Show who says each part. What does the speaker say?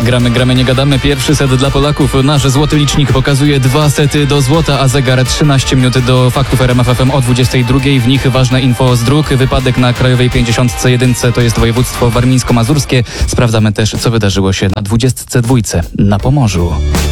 Speaker 1: Gramy, nie gadamy. Pierwszy set dla Polaków. Nasz złoty licznik pokazuje 2 sety do złota, a zegar 13 minut do faktów RMF FM o 22. W nich ważne info z dróg. Wypadek na Krajowej 51, to jest województwo warmińsko-mazurskie. Sprawdzamy też, co wydarzyło się na 22 na Pomorzu.